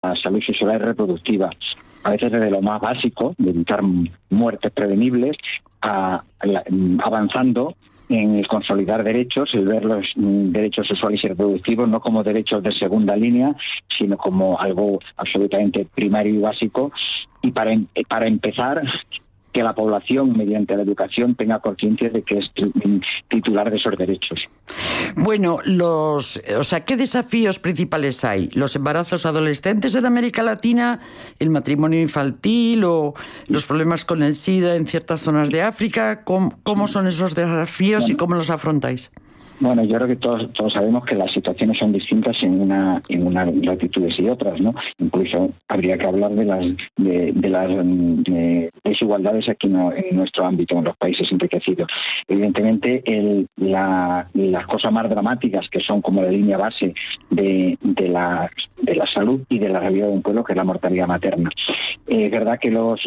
la salud sexual y reproductiva, a veces desde lo más básico, de evitar muertes prevenibles, avanzando en el consolidar derechos, el ver los derechos sexuales y reproductivos no como derechos de segunda línea, sino como algo absolutamente primario y básico, y para empezar, que la población, mediante la educación, tenga conciencia de que es titular de esos derechos. Bueno, ¿qué desafíos principales hay? ¿Los embarazos adolescentes en América Latina, el matrimonio infantil o los problemas con el SIDA en ciertas zonas de África? ¿Cómo son esos desafíos y cómo los afrontáis? Bueno, yo creo que todos sabemos que las situaciones son distintas en unas latitudes y otras, ¿no? Incluso habría que hablar de las desigualdades aquí en nuestro ámbito, en los países enriquecidos. Evidentemente, las cosas más dramáticas, que son como la línea base de la salud y de la realidad de un pueblo, que es la mortalidad materna. Es verdad que los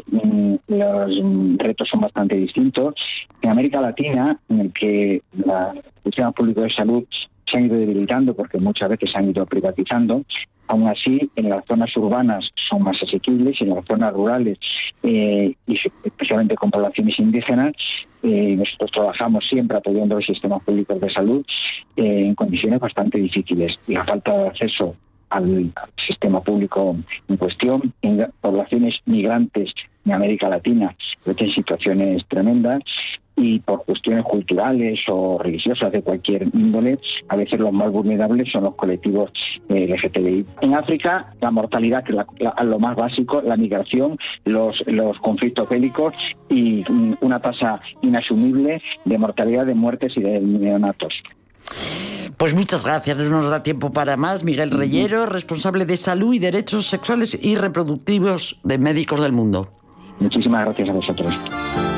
retos son bastante distintos. En América Latina, en el que los sistemas públicos de salud se han ido debilitando porque muchas veces se han ido privatizando, aún así en las zonas urbanas son más asequibles y en las zonas rurales, y especialmente con poblaciones indígenas, nosotros trabajamos siempre apoyando los sistemas públicos de salud en condiciones bastante difíciles, y la falta de acceso al sistema público en cuestión, en poblaciones migrantes en América Latina, en situaciones tremendas, y por cuestiones culturales o religiosas de cualquier índole, a veces los más vulnerables son los colectivos LGTBI. En África, la mortalidad, que es lo más básico, la migración, los conflictos bélicos y una tasa inasumible de mortalidad, de muertes y de neonatos. Pues muchas gracias, no nos da tiempo para más. Miguel Reyero, responsable de salud y derechos sexuales y reproductivos de Médicos del Mundo. Muchísimas gracias a vosotros.